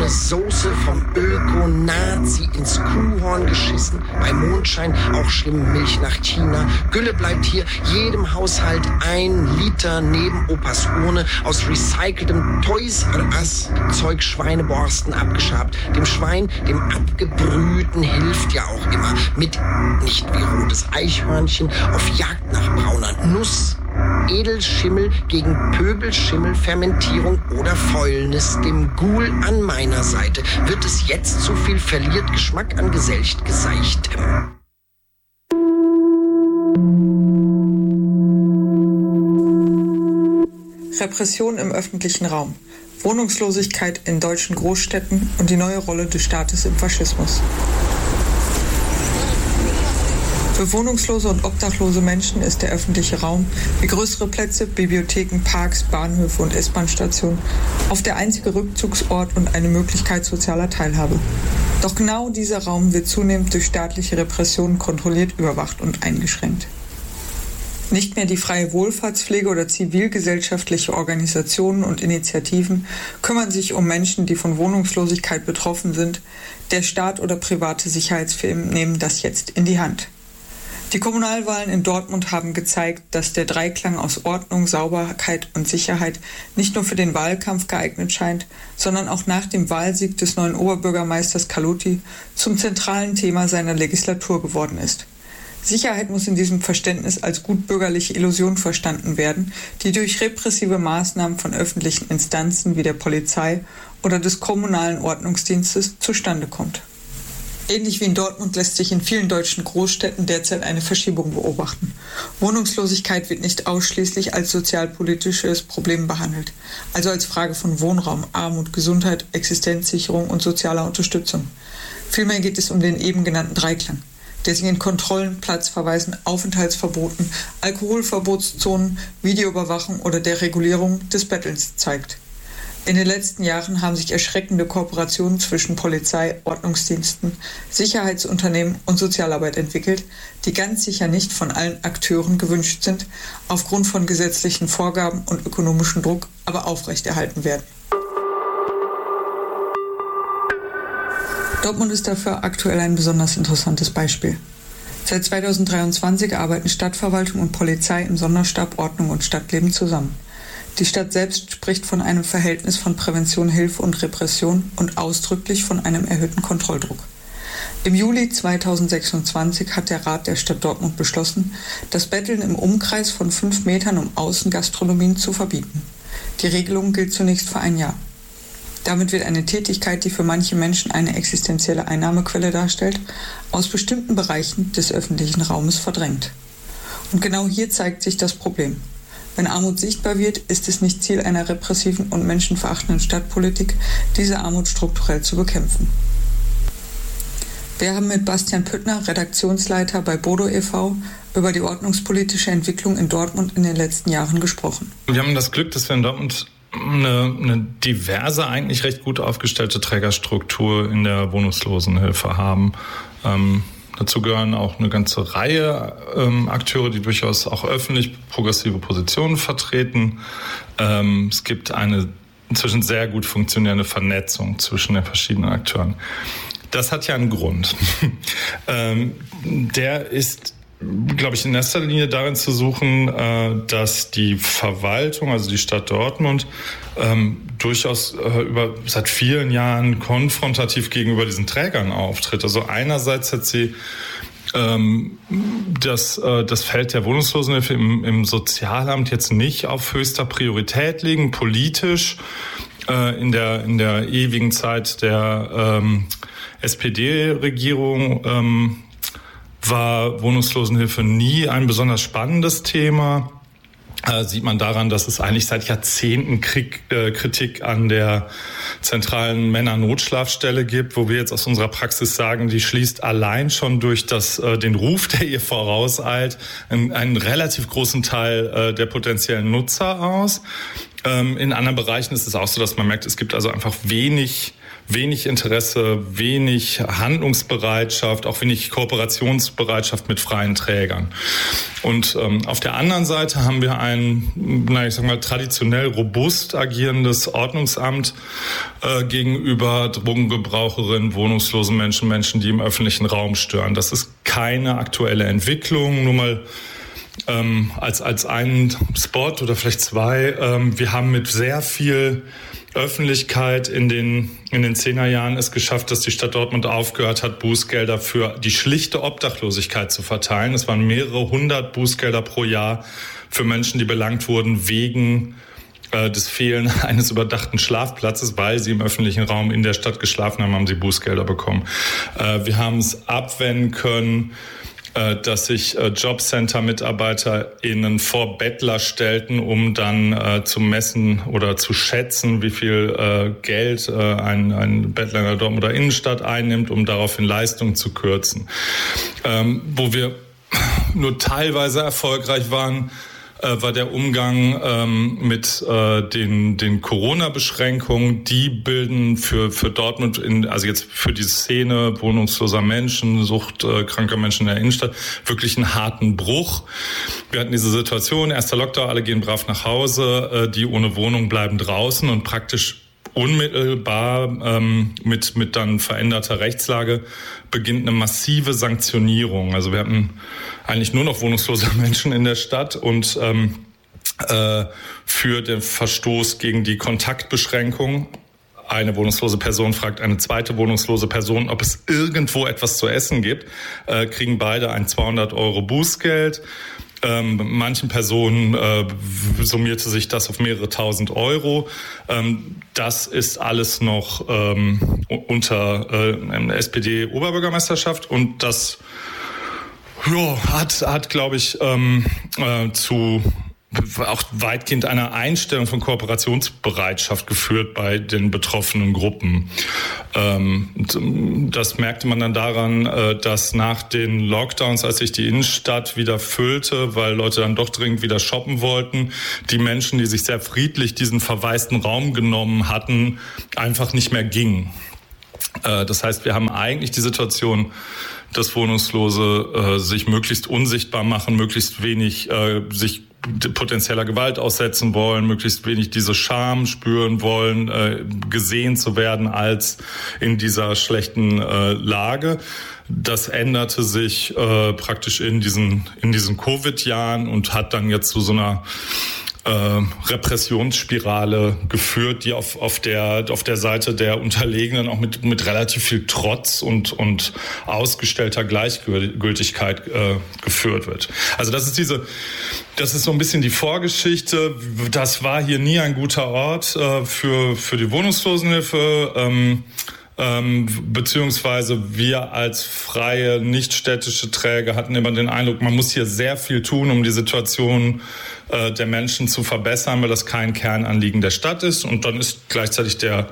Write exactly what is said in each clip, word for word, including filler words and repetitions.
ohne Soße, vom Öko-Nazi ins Kuhhorn geschissen. Bei Mondschein auch schlimm, Milch nach China. Gülle bleibt hier jedem Haushalt ein Liter neben Opas Urne aus recyceltem Toys R Us Zeug, Schweineborsten abgeschabt. Dem Schwein, dem Abgebrühten hilft ja auch immer. Mit nicht wie rotes Eichhörnchen auf Jagd nach brauner Nuss. Edelschimmel gegen Pöbelschimmel, Fermentierung oder Fäulnis. Dem Ghoul an meiner Seite wird es jetzt zu viel, verliert Geschmack an Geselcht Geseichtem. Repression im öffentlichen Raum, Wohnungslosigkeit in deutschen Großstädten und die neue Rolle des Staates im Faschismus. Für wohnungslose und obdachlose Menschen ist der öffentliche Raum, wie größere Plätze, Bibliotheken, Parks, Bahnhöfe und S-Bahn-Stationen, oft der einzige Rückzugsort und eine Möglichkeit sozialer Teilhabe. Doch genau dieser Raum wird zunehmend durch staatliche Repressionen kontrolliert, überwacht und eingeschränkt. Nicht mehr die freie Wohlfahrtspflege oder zivilgesellschaftliche Organisationen und Initiativen kümmern sich um Menschen, die von Wohnungslosigkeit betroffen sind. Der Staat oder private Sicherheitsfirmen nehmen das jetzt in die Hand. Die Kommunalwahlen in Dortmund haben gezeigt, dass der Dreiklang aus Ordnung, Sauberkeit und Sicherheit nicht nur für den Wahlkampf geeignet scheint, sondern auch nach dem Wahlsieg des neuen Oberbürgermeisters Carluti zum zentralen Thema seiner Legislatur geworden ist. Sicherheit muss in diesem Verständnis als gutbürgerliche Illusion verstanden werden, die durch repressive Maßnahmen von öffentlichen Instanzen wie der Polizei oder des kommunalen Ordnungsdienstes zustande kommt. Ähnlich wie in Dortmund lässt sich in vielen deutschen Großstädten derzeit eine Verschiebung beobachten. Wohnungslosigkeit wird nicht ausschließlich als sozialpolitisches Problem behandelt, also als Frage von Wohnraum, Armut, Gesundheit, Existenzsicherung und sozialer Unterstützung. Vielmehr geht es um den eben genannten Dreiklang, der sich in Kontrollen, Platzverweisen, Aufenthaltsverboten, Alkoholverbotszonen, Videoüberwachung oder der Regulierung des Bettelns zeigt. In den letzten Jahren haben sich erschreckende Kooperationen zwischen Polizei, Ordnungsdiensten, Sicherheitsunternehmen und Sozialarbeit entwickelt, die ganz sicher nicht von allen Akteuren gewünscht sind, aufgrund von gesetzlichen Vorgaben und ökonomischem Druck aber aufrechterhalten werden. Dortmund ist dafür aktuell ein besonders interessantes Beispiel. Seit zweitausenddreiundzwanzig arbeiten Stadtverwaltung und Polizei im Sonderstab Ordnung und Stadtleben zusammen. Die Stadt selbst spricht von einem Verhältnis von Prävention, Hilfe und Repression und ausdrücklich von einem erhöhten Kontrolldruck. Im Juli zweitausendsechsundzwanzig hat der Rat der Stadt Dortmund beschlossen, das Betteln im Umkreis von fünf Metern um Außengastronomien zu verbieten. Die Regelung gilt zunächst für ein Jahr. Damit wird eine Tätigkeit, die für manche Menschen eine existenzielle Einnahmequelle darstellt, aus bestimmten Bereichen des öffentlichen Raumes verdrängt. Und genau hier zeigt sich das Problem. Wenn Armut sichtbar wird, ist es nicht Ziel einer repressiven und menschenverachtenden Stadtpolitik, diese Armut strukturell zu bekämpfen. Wir haben mit Bastian Püttner, Redaktionsleiter bei Bodo e V, über die ordnungspolitische Entwicklung in Dortmund in den letzten Jahren gesprochen. Wir haben das Glück, dass wir in Dortmund eine, eine diverse, eigentlich recht gut aufgestellte Trägerstruktur in der Wohnungslosenhilfe haben. Ähm, Dazu gehören auch eine ganze Reihe ähm, Akteure, die durchaus auch öffentlich progressive Positionen vertreten. Ähm, es gibt eine inzwischen sehr gut funktionierende Vernetzung zwischen den verschiedenen Akteuren. Das hat ja einen Grund. ähm, der ist, glaube ich, in erster Linie darin zu suchen, äh, dass die Verwaltung, also die Stadt Dortmund, ähm, durchaus äh, über seit vielen Jahren konfrontativ gegenüber diesen Trägern auftritt. Also einerseits hat sie ähm, das, äh, das Feld der Wohnungslosenhilfe im, im Sozialamt jetzt nicht auf höchster Priorität liegen, politisch äh, in der in der ewigen Zeit der ähm, S P D-Regierung ähm, war Wohnungslosenhilfe nie ein besonders spannendes Thema. Äh, sieht man daran, dass es eigentlich seit Jahrzehnten Krieg, äh, Kritik an der zentralen Männer-Notschlafstelle gibt, wo wir jetzt aus unserer Praxis sagen, die schließt allein schon durch das, äh, den Ruf, der ihr vorauseilt, einen, einen relativ großen Teil äh, der potenziellen Nutzer aus. Ähm, in anderen Bereichen ist es auch so, dass man merkt, es gibt also einfach wenig wenig Interesse, wenig Handlungsbereitschaft, auch wenig Kooperationsbereitschaft mit freien Trägern. Und ähm, auf der anderen Seite haben wir ein, na, ich sag mal, traditionell robust agierendes Ordnungsamt äh, gegenüber Drogengebraucherinnen, wohnungslosen Menschen, Menschen, die im öffentlichen Raum stören. Das ist keine aktuelle Entwicklung, nur mal ähm, als, als einen Spot oder vielleicht zwei. Ähm, wir haben mit sehr viel Öffentlichkeit in den, in den Zehnerjahren es geschafft, dass die Stadt Dortmund aufgehört hat, Bußgelder für die schlichte Obdachlosigkeit zu verteilen. Es waren mehrere hundert Bußgelder pro Jahr für Menschen, die belangt wurden wegen äh, des Fehlen eines überdachten Schlafplatzes, weil sie im öffentlichen Raum in der Stadt geschlafen haben, haben sie Bußgelder bekommen. Äh, wir haben es abwenden können, dass sich JobCenter-MitarbeiterInnen vor Bettler stellten, um dann äh, zu messen oder zu schätzen, wie viel äh, Geld äh, ein, ein Bettler in der Dortmunder Innenstadt einnimmt, um daraufhin Leistungen zu kürzen. Ähm, wo wir nur teilweise erfolgreich waren, äh, war der Umgang ähm, mit äh, den, den Corona-Beschränkungen. Die bilden für, für Dortmund, in, also jetzt für die Szene wohnungsloser Menschen, suchtkranker Menschen in der Innenstadt, wirklich einen harten Bruch. Wir hatten diese Situation, erster Lockdown, alle gehen brav nach Hause, äh, die ohne Wohnung bleiben draußen und praktisch unmittelbar ähm, mit, mit dann veränderter Rechtslage beginnt eine massive Sanktionierung. Also wir hatten eigentlich nur noch wohnungslose Menschen in der Stadt und ähm, äh, für den Verstoß gegen die Kontaktbeschränkung. Eine wohnungslose Person fragt eine zweite wohnungslose Person, ob es irgendwo etwas zu essen gibt, äh, kriegen beide ein zweihundert Euro Bußgeld. Ähm, manchen Personen äh, summierte sich das auf mehrere tausend Euro. Ähm, das ist alles noch ähm, unter äh, einer S P D-Oberbürgermeisterschaft und das ja, hat, hat glaube ich, ähm, äh, zu auch weitgehend einer Einstellung von Kooperationsbereitschaft geführt bei den betroffenen Gruppen. Ähm, das merkte man dann daran, äh, dass nach den Lockdowns, als sich die Innenstadt wieder füllte, weil Leute dann doch dringend wieder shoppen wollten, die Menschen, die sich sehr friedlich diesen verwaisten Raum genommen hatten, einfach nicht mehr gingen. Äh, das heißt, wir haben eigentlich die Situation, dass Wohnungslose äh, sich möglichst unsichtbar machen, möglichst wenig äh, sich potenzieller Gewalt aussetzen wollen, möglichst wenig diese Scham spüren wollen, äh, gesehen zu werden als in dieser schlechten äh, Lage. Das änderte sich äh, praktisch in diesen in diesen Covid-Jahren und hat dann jetzt zu so einer Äh, Repressionsspirale geführt, die auf, auf der, auf der Seite der Unterlegenen auch mit, mit relativ viel Trotz und, und ausgestellter Gleichgültigkeit äh, geführt wird. Also das ist diese, das ist so ein bisschen die Vorgeschichte. Das war hier nie ein guter Ort äh, für, für die Wohnungslosenhilfe. Ähm, Ähm, beziehungsweise wir als freie, nicht städtische Träger hatten immer den Eindruck, man muss hier sehr viel tun, um die Situation äh, der Menschen zu verbessern, weil das kein Kernanliegen der Stadt ist. Und dann ist gleichzeitig der,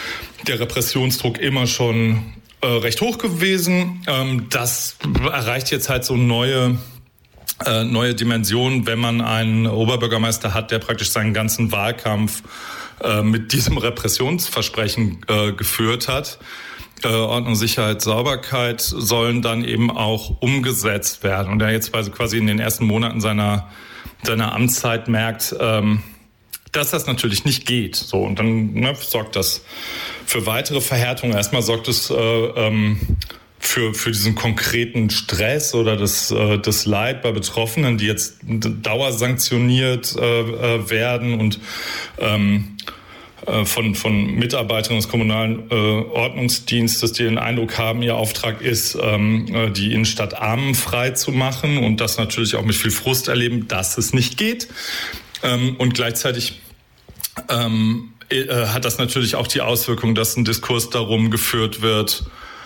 der Repressionsdruck immer schon äh, recht hoch gewesen. Ähm, das erreicht jetzt halt so neue Äh, neue Dimensionen, wenn man einen Oberbürgermeister hat, der praktisch seinen ganzen Wahlkampf äh, mit diesem Repressionsversprechen äh, geführt hat. Äh, Ordnung, Sicherheit, Sauberkeit sollen dann eben auch umgesetzt werden. Und er jetzt quasi in den ersten Monaten seiner, seiner Amtszeit merkt, ähm, dass das natürlich nicht geht. So, und dann ne, sorgt das für weitere Verhärtungen. Erstmal sorgt es äh, ähm, für für diesen konkreten Stress oder das äh, das Leid bei Betroffenen, die jetzt dauersanktioniert äh, werden und ähm, äh, von von Mitarbeiterinnen des kommunalen äh, Ordnungsdienstes, die den Eindruck haben, ihr Auftrag ist, ähm, die Innenstadt armenfrei zu machen und das natürlich auch mit viel Frust erleben, dass es nicht geht. Ähm, und gleichzeitig ähm, äh, hat das natürlich auch die Auswirkung, dass ein Diskurs darum geführt wird,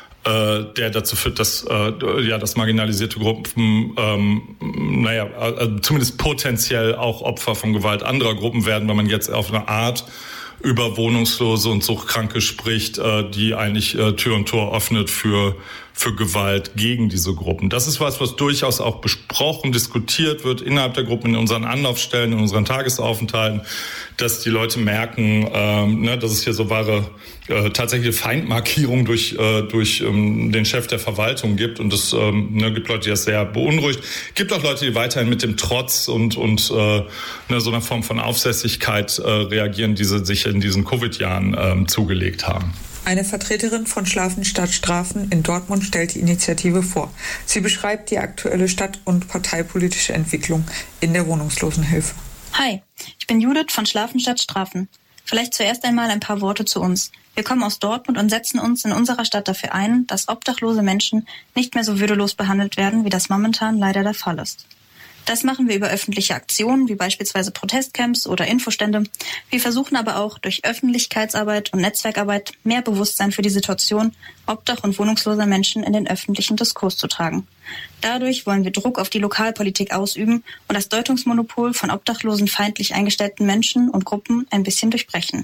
der dazu führt, dass äh, ja, dass marginalisierte Gruppen, ähm, naja, also zumindest potenziell auch Opfer von Gewalt anderer Gruppen werden, wenn man jetzt auf eine Art über Wohnungslose und Suchtkranke spricht, äh, die eigentlich äh, Tür und Tor öffnet für für Gewalt gegen diese Gruppen. Das ist was, was durchaus auch besprochen, diskutiert wird innerhalb der Gruppen, in unseren Anlaufstellen, in unseren Tagesaufenthalten, dass die Leute merken, ähm, ne, dass es hier so wahre äh, tatsächliche Feindmarkierung durch äh, durch ähm, den Chef der Verwaltung gibt. Und es ähm, ne, gibt Leute, die das sehr beunruhigt. Gibt auch Leute, die weiterhin mit dem Trotz und und äh, ne, so einer Form von Aufsässigkeit äh, reagieren, die sie sich in diesen Covid-Jahren äh, zugelegt haben. Eine Vertreterin von Schlafen statt Strafen in Dortmund stellt die Initiative vor. Sie beschreibt die aktuelle stadt- und parteipolitische Entwicklung in der Wohnungslosenhilfe. Hi, ich bin Judith von Schlafen statt Strafen. Vielleicht zuerst einmal ein paar Worte zu uns. Wir kommen aus Dortmund und setzen uns in unserer Stadt dafür ein, dass obdachlose Menschen nicht mehr so würdelos behandelt werden, wie das momentan leider der Fall ist. Das machen wir über öffentliche Aktionen, wie beispielsweise Protestcamps oder Infostände. Wir versuchen aber auch durch Öffentlichkeitsarbeit und Netzwerkarbeit mehr Bewusstsein für die Situation obdach- und wohnungsloser Menschen in den öffentlichen Diskurs zu tragen. Dadurch wollen wir Druck auf die Lokalpolitik ausüben und das Deutungsmonopol von obdachlosen feindlich eingestellten Menschen und Gruppen ein bisschen durchbrechen.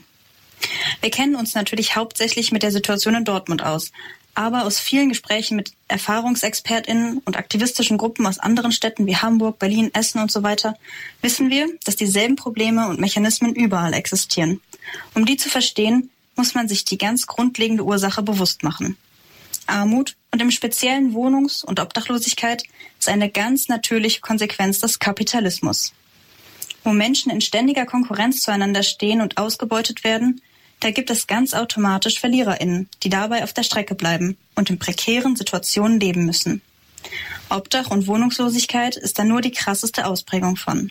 Wir kennen uns natürlich hauptsächlich mit der Situation in Dortmund aus. Aber aus vielen Gesprächen mit ErfahrungsexpertInnen und aktivistischen Gruppen aus anderen Städten wie Hamburg, Berlin, Essen und so weiter wissen wir, dass dieselben Probleme und Mechanismen überall existieren. Um die zu verstehen, muss man sich die ganz grundlegende Ursache bewusst machen. Armut und im speziellen Wohnungs- und Obdachlosigkeit ist eine ganz natürliche Konsequenz des Kapitalismus. Wo Menschen in ständiger Konkurrenz zueinander stehen und ausgebeutet werden, da gibt es ganz automatisch VerliererInnen, die dabei auf der Strecke bleiben und in prekären Situationen leben müssen. Obdach und Wohnungslosigkeit ist da nur die krasseste Ausprägung von.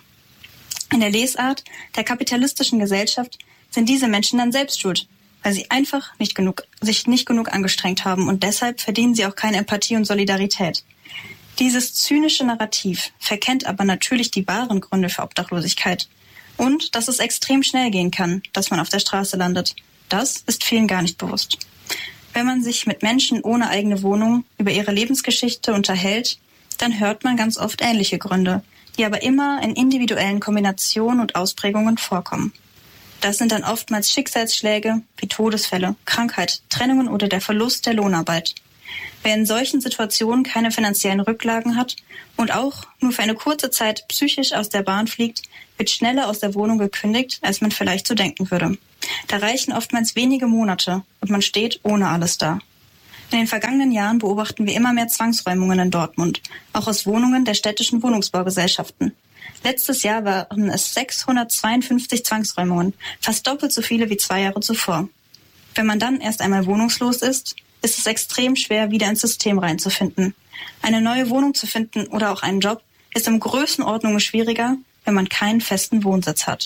In der Lesart der kapitalistischen Gesellschaft sind diese Menschen dann selbst schuld, weil sie einfach nicht genug, sich nicht genug angestrengt haben und deshalb verdienen sie auch keine Empathie und Solidarität. Dieses zynische Narrativ verkennt aber natürlich die wahren Gründe für Obdachlosigkeit. Und dass es extrem schnell gehen kann, dass man auf der Straße landet. Das ist vielen gar nicht bewusst. Wenn man sich mit Menschen ohne eigene Wohnung über ihre Lebensgeschichte unterhält, dann hört man ganz oft ähnliche Gründe, die aber immer in individuellen Kombinationen und Ausprägungen vorkommen. Das sind dann oftmals Schicksalsschläge wie Todesfälle, Krankheit, Trennungen oder der Verlust der Lohnarbeit. Wer in solchen Situationen keine finanziellen Rücklagen hat und auch nur für eine kurze Zeit psychisch aus der Bahn fliegt, wird schneller aus der Wohnung gekündigt, als man vielleicht so denken würde. Da reichen oftmals wenige Monate und man steht ohne alles da. In den vergangenen Jahren beobachten wir immer mehr Zwangsräumungen in Dortmund, auch aus Wohnungen der städtischen Wohnungsbaugesellschaften. Letztes Jahr waren es sechshundertzweiundfünfzig Zwangsräumungen, fast doppelt so viele wie zwei Jahre zuvor. Wenn man dann erst einmal wohnungslos ist, ist es extrem schwer, wieder ins System reinzufinden. Eine neue Wohnung zu finden oder auch einen Job ist in Größenordnungen schwieriger, wenn man keinen festen Wohnsitz hat.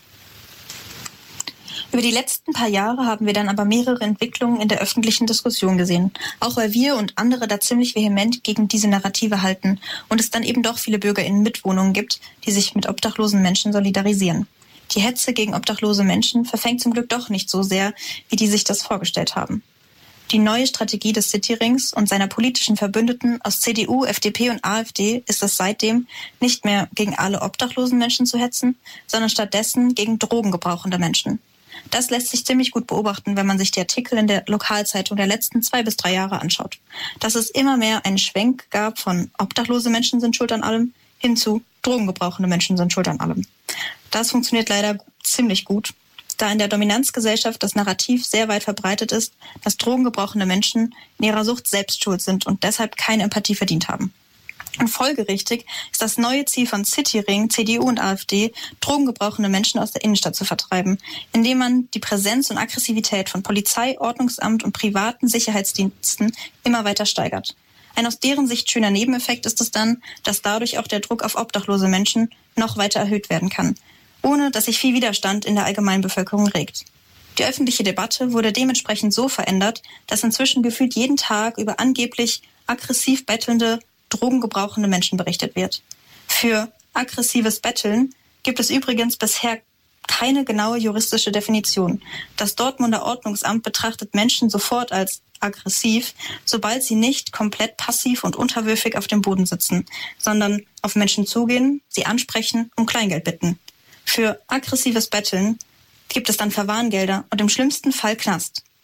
Über die letzten paar Jahre haben wir dann aber mehrere Entwicklungen in der öffentlichen Diskussion gesehen, auch weil wir und andere da ziemlich vehement gegen diese Narrative halten und es dann eben doch viele BürgerInnen mit Wohnungen gibt, die sich mit obdachlosen Menschen solidarisieren. Die Hetze gegen obdachlose Menschen verfängt zum Glück doch nicht so sehr, wie die sich das vorgestellt haben. Die neue Strategie des Cityrings und seiner politischen Verbündeten aus C D U, F D P und AfD ist es seitdem, nicht mehr gegen alle obdachlosen Menschen zu hetzen, sondern stattdessen gegen drogengebrauchende Menschen. Das lässt sich ziemlich gut beobachten, wenn man sich die Artikel in der Lokalzeitung der letzten zwei bis drei Jahre anschaut. Dass es immer mehr einen Schwenk gab von obdachlose Menschen sind schuld an allem hin zu drogengebrauchende Menschen sind schuld an allem. Das funktioniert leider ziemlich gut, da in der Dominanzgesellschaft das Narrativ sehr weit verbreitet ist, dass drogengebrauchende Menschen in ihrer Sucht selbst schuld sind und deshalb keine Empathie verdient haben. Und folgerichtig ist das neue Ziel von Cityring, C D U und AfD, drogengebrauchende Menschen aus der Innenstadt zu vertreiben, indem man die Präsenz und Aggressivität von Polizei, Ordnungsamt und privaten Sicherheitsdiensten immer weiter steigert. Ein aus deren Sicht schöner Nebeneffekt ist es dann, dass dadurch auch der Druck auf obdachlose Menschen noch weiter erhöht werden kann, ohne dass sich viel Widerstand in der allgemeinen Bevölkerung regt. Die öffentliche Debatte wurde dementsprechend so verändert, dass inzwischen gefühlt jeden Tag über angeblich aggressiv bettelnde, drogengebrauchende Menschen berichtet wird. Für aggressives Betteln gibt es übrigens bisher keine genaue juristische Definition. Das Dortmunder Ordnungsamt betrachtet Menschen sofort als aggressiv, sobald sie nicht komplett passiv und unterwürfig auf dem Boden sitzen, sondern auf Menschen zugehen, sie ansprechen, um Kleingeld bitten. Für aggressives Betteln gibt es dann Verwarngelder und im schlimmsten Fall Knast.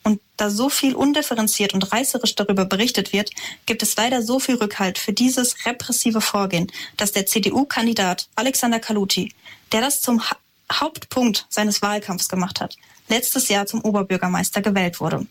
Und da so viel undifferenziert und reißerisch darüber berichtet wird, gibt es leider so viel Rückhalt für dieses repressive Vorgehen, dass der C D U-Kandidat Alexander Kaluti, der das zum ha- Hauptpunkt seines Wahlkampfs gemacht hat, letztes Jahr zum Oberbürgermeister gewählt wurde.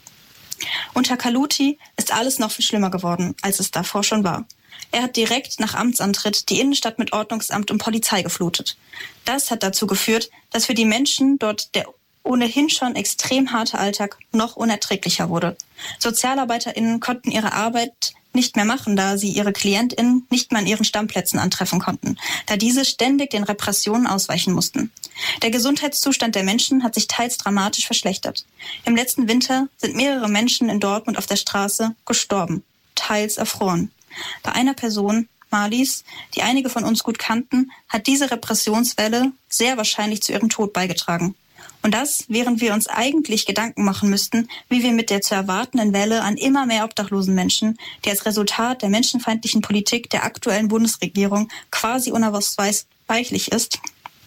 Unter Kaluti ist alles noch viel schlimmer geworden, als es davor schon war. Er hat direkt nach Amtsantritt die Innenstadt mit Ordnungsamt und Polizei geflutet. Das hat dazu geführt, dass für die Menschen dort der ohnehin schon extrem harte Alltag noch unerträglicher wurde. SozialarbeiterInnen konnten ihre Arbeit nicht mehr machen, da sie ihre KlientInnen nicht mehr an ihren Stammplätzen antreffen konnten, da diese ständig den Repressionen ausweichen mussten. Der Gesundheitszustand der Menschen hat sich teils dramatisch verschlechtert. Im letzten Winter sind mehrere Menschen in Dortmund auf der Straße gestorben, teils erfroren. Bei einer Person, Marlies, die einige von uns gut kannten, hat diese Repressionswelle sehr wahrscheinlich zu ihrem Tod beigetragen. Und das, während wir uns eigentlich Gedanken machen müssten, wie wir mit der zu erwartenden Welle an immer mehr obdachlosen Menschen, die als Resultat der menschenfeindlichen Politik der aktuellen Bundesregierung quasi unausweichlich ist,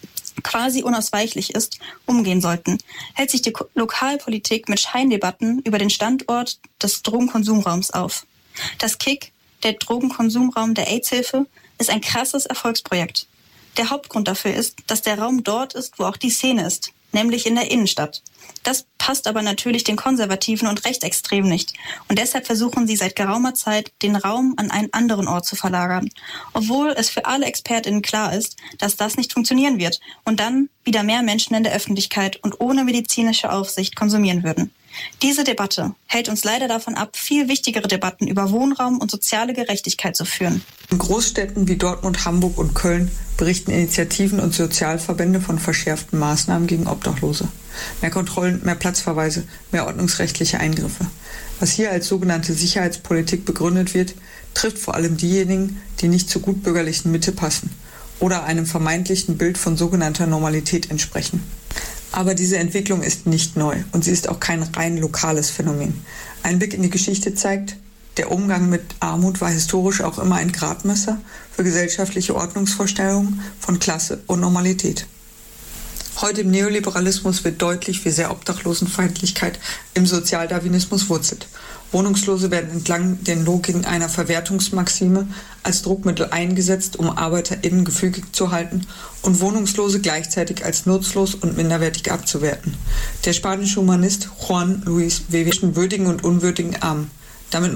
quasi unausweichlich ist, umgehen sollten. Hält sich die Ko- Lokalpolitik mit Scheindebatten über den Standort des Drogenkonsumraums auf. Das K I K, der Drogenkonsumraum der AIDS-Hilfe, ist ein krasses Erfolgsprojekt. Der Hauptgrund dafür ist, dass der Raum dort ist, wo auch die Szene ist, nämlich in der Innenstadt. Das passt aber natürlich den Konservativen und Rechtsextremen nicht. Und deshalb versuchen sie seit geraumer Zeit, den Raum an einen anderen Ort zu verlagern. Obwohl es für alle ExpertInnen klar ist, dass das nicht funktionieren wird und dann wieder mehr Menschen in der Öffentlichkeit und ohne medizinische Aufsicht konsumieren würden. Diese Debatte hält uns leider davon ab, viel wichtigere Debatten über Wohnraum und soziale Gerechtigkeit zu führen. In Großstädten wie Dortmund, Hamburg und Köln berichten Initiativen und Sozialverbände von verschärften Maßnahmen gegen Obdachlose. Mehr Kontrollen, mehr Platzverweise, mehr ordnungsrechtliche Eingriffe. Was hier als sogenannte Sicherheitspolitik begründet wird, trifft vor allem diejenigen, die nicht zur gutbürgerlichen Mitte passen oder einem vermeintlichen Bild von sogenannter Normalität entsprechen. Aber diese Entwicklung ist nicht neu und sie ist auch kein rein lokales Phänomen. Ein Blick in die Geschichte zeigt, der Umgang mit Armut war historisch auch immer ein Gradmesser für gesellschaftliche Ordnungsvorstellungen von Klasse und Normalität. Heute im Neoliberalismus wird deutlich, wie sehr Obdachlosenfeindlichkeit im Sozialdarwinismus wurzelt. Wohnungslose werden entlang den Logiken einer Verwertungsmaxime als Druckmittel eingesetzt, um ArbeiterInnen gefügig zu halten und Wohnungslose gleichzeitig als nutzlos und minderwertig abzuwerten. Der spanische Humanist Juan Luis Vives würdigen und unwürdigen Armen.